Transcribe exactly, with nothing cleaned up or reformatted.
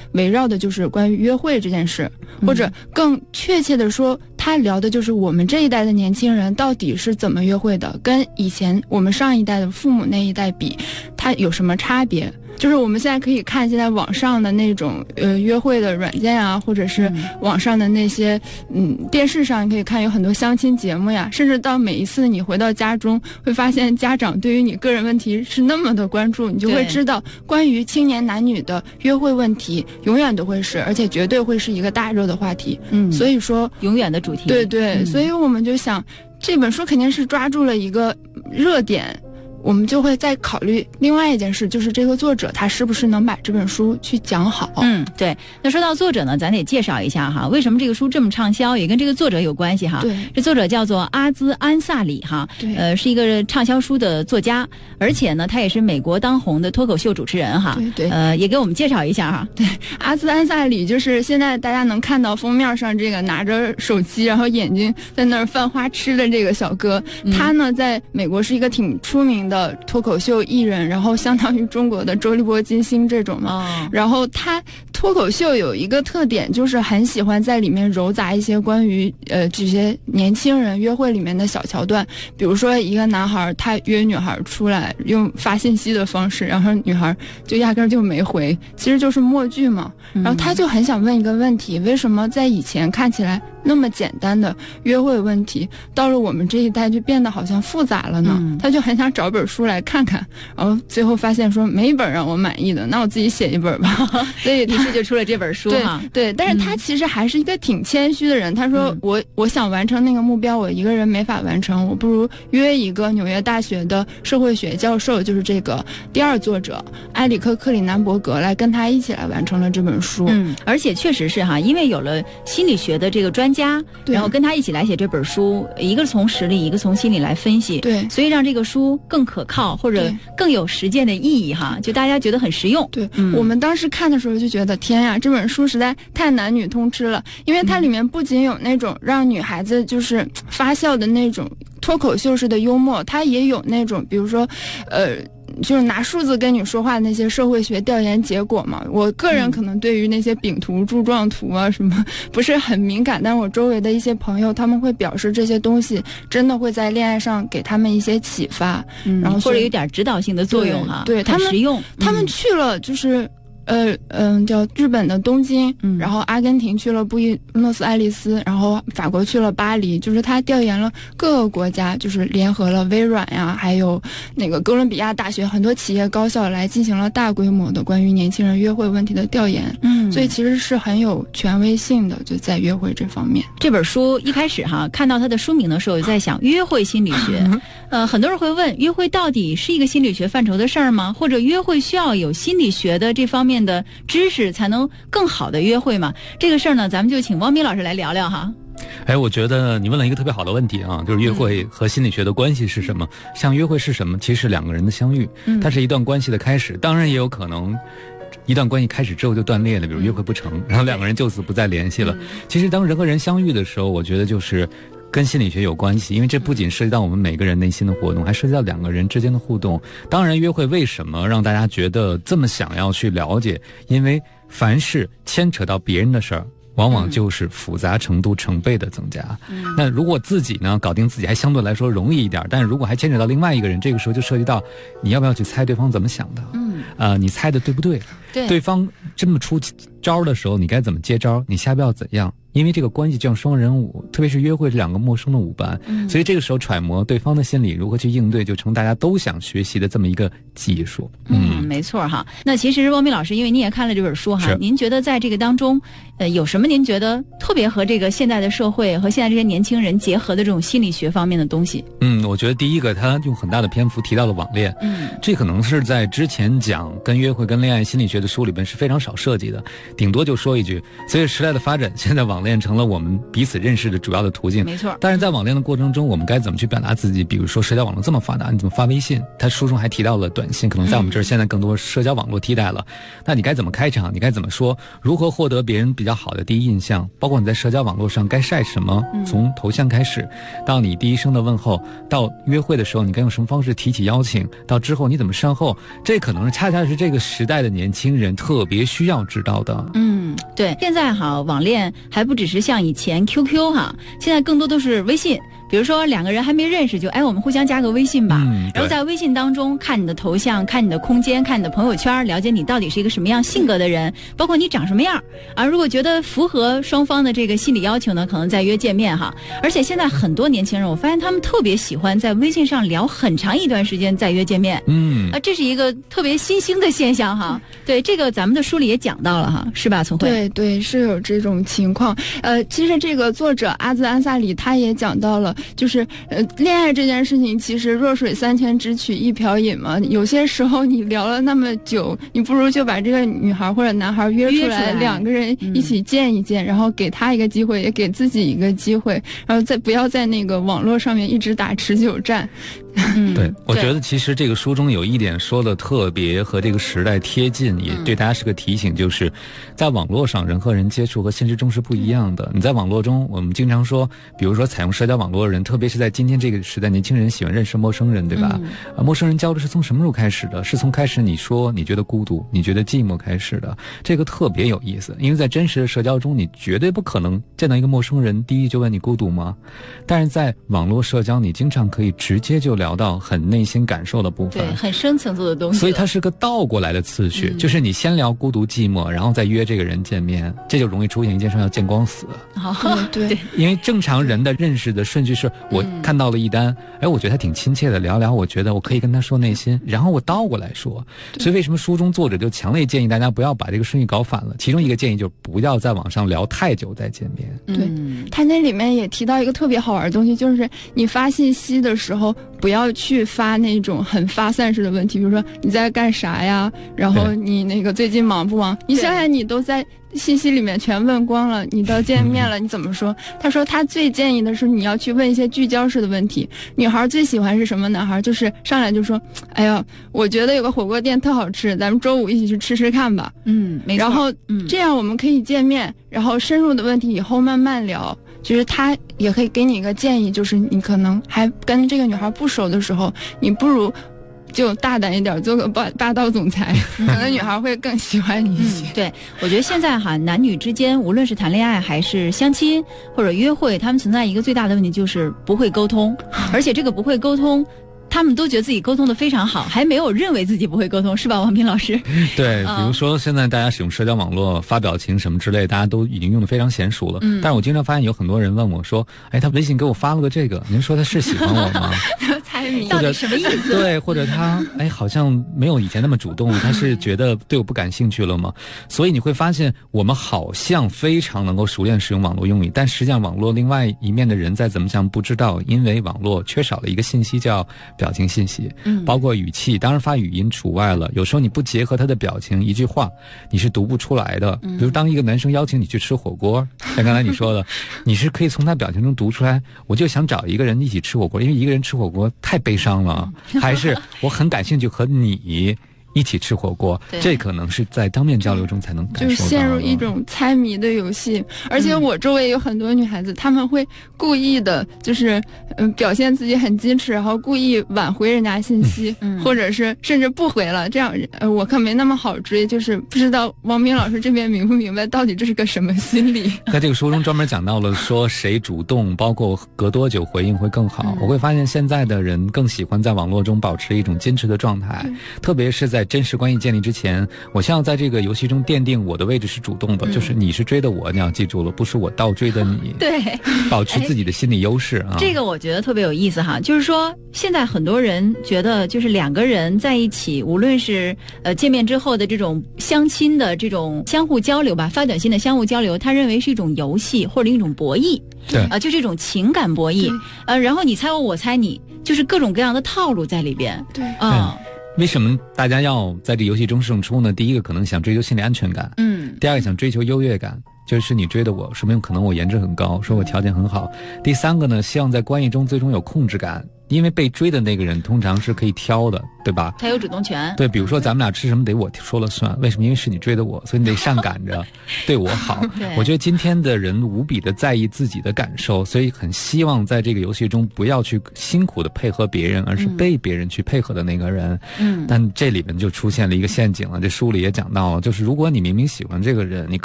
围绕的就是关于约会这件事，嗯、或者更确切的说，他聊的就是我们这一代的年轻人到底是怎么约会的，跟以前我们上一代的父母那一代比，它有什么差别？就是我们现在可以看现在网上的那种呃约会的软件啊，或者是网上的那些嗯电视上你可以看有很多相亲节目呀，甚至到每一次你回到家中会发现家长对于你个人问题是那么的关注，你就会知道关于青年男女的约会问题永远都会是，而且绝对会是一个大热的话题。嗯，所以说永远的主题。 对对、嗯，所以我们就想这本书肯定是抓住了一个热点。我们就会再考虑另外一件事，就是这个作者他是不是能把这本书去讲好。 嗯，对。那说到作者呢，咱得介绍一下哈，为什么这个书这么畅销，也跟这个作者有关系哈。 对， 这作者叫做阿兹安萨里哈，呃，是一个畅销书的作家，而且呢，他也是美国当红的脱口秀主持人哈。 对对。 呃，也给我们介绍一下哈。 对，阿兹安萨里就是现在大家能看到封面上这个拿着手机，然后眼睛在那儿犯花痴的这个小哥，嗯、他呢在美国是一个挺出名的脱口秀艺人，然后相当于中国的周立波、金星这种嘛。哦、然后他脱口秀有一个特点，就是很喜欢在里面糅杂一些关于呃这些年轻人约会里面的小桥段，比如说一个男孩他约女孩出来用发信息的方式，然后女孩就压根就没回，其实就是默剧嘛。然后他就很想问一个问题，为什么在以前看起来那么简单的约会问题，到了我们这一代就变得好像复杂了呢？嗯、他就很想找本书来看看，然后最后发现说没一本让我满意的，那我自己写一本吧。所以于是就出了这本书哈。 对，对，但是他其实还是一个挺谦虚的人。他说我我想完成那个目标，我一个人没法完成，我不如约一个纽约大学的社会学教授，就是这个第二作者埃里克·克里南伯格来跟他一起来完成了这本书。 嗯，而且确实是哈，因为有了心理学的这个专家，然后跟他一起来写这本书，一个从实力，一个从心理来分析， 对， 所以让这个书更可靠或者更有实践的意义哈，就大家觉得很实用。 对、嗯，我们当时看的时候就觉得天呀，这本书实在太男女通吃了，因为它里面不仅有那种让女孩子就是发笑的那种脱口秀式的幽默，它也有那种比如说呃就是拿数字跟你说话的那些社会学调研结果嘛。我个人可能对于那些饼图、柱状图啊什么不是很敏感，但是我周围的一些朋友他们会表示这些东西真的会在恋爱上给他们一些启发， 嗯、然后或者有点指导性的作用哈。 对，他们实用。 他们去了就是呃嗯，叫日本的东京，嗯，然后阿根廷去了布宜诺斯艾利斯，然后法国去了巴黎，就是他调研了各个国家，就是联合了微软呀，还有那个哥伦比亚大学很多企业高校来进行了大规模的关于年轻人约会问题的调研，嗯，所以其实是很有权威性的，就在约会这方面。 这本书一开始哈看到它的书名的时候，就在想约会心理学，呃，很多人会问，约会到底是一个心理学范畴的事儿吗？或者约会需要有心理学的这方面的知识才能更好的约会嘛？这个事儿呢，咱们就请汪斌老师来聊聊哈。 哎，我觉得你问了一个特别好的问题啊，就是约会和心理学的关系是什么？嗯、像约会是什么？其实是两个人的相遇，它是一段关系的开始。当然也有可能一段关系开始之后就断裂了，比如约会不成，然后两个人就此不再联系了。嗯、其实当人和人相遇的时候，我觉得就是跟心理学有关系，因为这不仅涉及到我们每个人内心的活动，还涉及到两个人之间的互动。当然约会为什么让大家觉得这么想要去了解？因为凡是牵扯到别人的事儿，往往就是复杂程度成倍的增加。嗯、那如果自己呢搞定自己还相对来说容易一点，但是如果还牵扯到另外一个人，这个时候就涉及到你要不要去猜对方怎么想的。嗯，呃，你猜的对不对？ 对， 对方这么出招的时候，你该怎么接招？你下不要怎样？因为这个关系就像双人舞，特别是约会这两个陌生的舞伴，嗯、所以这个时候揣摩对方的心理，如何去应对，就成大家都想学习的这么一个技术。 嗯，嗯没错哈。那其实汪斌老师，因为你也看了这本书哈，您觉得在这个当中，呃，有什么您觉得特别和这个现在的社会和现在这些年轻人结合的这种心理学方面的东西？ 嗯，我觉得第一个，他用很大的篇幅提到了网恋，嗯，这可能是在之前讲跟约会、跟恋爱心理学的书里边是非常少涉及的，顶多就说一句，随着时代的发展，现在网恋成了我们彼此认识的主要的途径。 没错。 但是在网恋的过程中，我们该怎么去表达自己？比如说社交网络这么发达，你怎么发微信？他书中还提到了短信，可能在我们这儿现在更多社交网络替代了。嗯、那你该怎么开场？你该怎么说？如何获得别人比较好的第一印象？包括你在社交网络上该晒什么？从头像开始，到你第一声的问候，到约会的时候你该用什么方式提起邀请？到之后你怎么善后？这可能是恰恰是这个时代的年轻人特别需要知道的。 了。 嗯，对，现在哈网恋还不只是像以前 Q Q 哈，现在更多都是微信。比如说两个人还没认识就哎我们互相加个微信吧、 嗯、 然后在微信当中看你的头像，看你的空间，看你的朋友圈，了解你到底是一个什么样性格的人，包括你长什么样啊。如果觉得符合双方的这个心理要求呢，可能再约见面哈。而且现在很多年轻人我发现他们特别喜欢在微信上聊很长一段时间再约见面。 嗯啊，这是一个特别新兴的现象哈。对，这个咱们的书里也讲到了哈，是吧丛慧？ 对对，是有这种情况。呃其实这个作者阿兹安萨里他也讲到了，就是呃，恋爱这件事情其实弱水三千只取一瓢饮嘛。有些时候你聊了那么久，你不如就把这个女孩或者男孩约出来，两个人一起见一见、嗯、然后给他一个机会，也给自己一个机会，然后再不要在那个网络上面一直打持久战。 嗯， 对，我觉得其实这个书中有一点说的特别和这个时代贴近，也对大家是个提醒，就是在网络上人和人接触和现实中是不一样的。你在网络中，我们经常说，比如说采用社交网络的人，特别是在今天这个时代，年轻人喜欢认识陌生人，对吧？嗯、啊，陌生人交流是从什么时候开始的？是从开始你说你觉得孤独，你觉得寂寞开始的。这个特别有意思，因为在真实的社交中，你绝对不可能见到一个陌生人第一就问你孤独吗？但是在网络社交，你经常可以直接就聊到很内心感受的部分， 对，很深层次的东西。 所以它是个倒过来的次序、嗯、就是你先聊孤独寂寞，然后再约这个人见面，这就容易出现一件事，叫见光死。 哦，对， 因为正常人的认识的顺序是，我看到了一单，哎、嗯，我觉得他挺亲切的，聊聊，我觉得我可以跟他说内心，然后我倒过来说。所以为什么书中作者就强烈建议大家不要把这个顺序搞反了？其中一个建议就是不要在网上聊太久再见面。 对、嗯，他那里面也提到一个特别好玩的东西，就是你发信息的时候不要去发那种很发散式的问题，比如说你在干啥呀，然后你那个最近忙不忙，你想想你都在信息里面全问光了，你到见面了、嗯、你怎么说？他说他最建议的是你要去问一些聚焦式的问题。女孩最喜欢是什么？男孩就是上来就说，哎呀我觉得有个火锅店特好吃，咱们周五一起去吃吃看吧。 嗯，没错。 然后、嗯、这样我们可以见面，然后深入的问题以后慢慢聊。其实他也可以给你一个建议，就是你可能还跟这个女孩不熟的时候，你不如就大胆一点，做个霸霸道总裁，可能女孩会更喜欢你一些、 嗯、对，我觉得现在哈男女之间无论是谈恋爱还是相亲或者约会，他们存在一个最大的问题就是不会沟通，而且这个不会沟通他们都觉得自己沟通的非常好，还没有认为自己不会沟通，是吧王斌老师？ 对，比如说现在大家使用社交网络发表情什么之类，大家都已经用得非常娴熟了、嗯、但是我经常发现有很多人问我说，哎，他微信给我发了个这个，您说他是喜欢我吗？ 猜谜到底什么意思？ 对，或者他哎好像没有以前那么主动，他是觉得对我不感兴趣了吗？所以你会发现我们好像非常能够熟练使用网络用语，但实际上网络另外一面的人再怎么讲不知道，因为网络缺少了一个信息叫表情信息，嗯，包括语气，当然发语音除外了。有时候你不结合他的表情，一句话你是读不出来的。比如当一个男生邀请你去吃火锅，像刚才你说的，你是可以从他表情中读出来，我就想找一个人一起吃火锅，因为一个人吃火锅太悲伤了，还是我很感兴趣和你一起吃火锅，这可能是在当面交流中才能感受到的， 就是陷入一种猜谜的游戏。而且我周围有很多女孩子，她们会故意的，就是嗯、呃、表现自己很矜持，然后故意挽回人家信息，嗯、或者是甚至不回了。这样呃我可没那么好追，就是不知道王斌老师这边明不明白，到底这是个什么心理？ 在这个书中专门讲到了说谁主动，包括隔多久回应会更好。嗯、我会发现现在的人更喜欢在网络中保持一种矜持的状态，特别是在在真实关系建立之前，我希望在这个游戏中奠定我的位置是主动的、嗯、就是你是追的我，你要记住了，不是我倒追的你。 对， 保持自己的心理优势啊。 这个我觉得特别有意思哈，就是说现在很多人觉得就是两个人在一起，无论是呃见面之后的这种相亲的这种相互交流吧，发短信的相互交流，他认为是一种游戏或者一种博弈。 对啊、 呃，就是一种情感博弈。呃，然后你猜我，我猜你，就是各种各样的套路在里边。 对啊。 嗯，为什么大家要在这游戏中胜出呢？第一个可能想追求心理安全感， 嗯， 第二个想追求优越感，就是你追的我，说明可能我颜值很高，说我条件很好。第三个呢，希望在关系中最终有控制感。 因为被追的那个人通常是可以挑的，对吧？ 他有主动权。 对，比如说咱们俩吃什么得我说了算，为什么？因为是你追的我，所以你得上赶着对我好。我觉得今天的人无比的在意自己的感受，所以很希望在这个游戏中不要去辛苦的配合别人，而是被别人去配合的那个人。嗯，但这里面就出现了一个陷阱了，这书里也讲到了，就是如果你明明喜欢这个人，你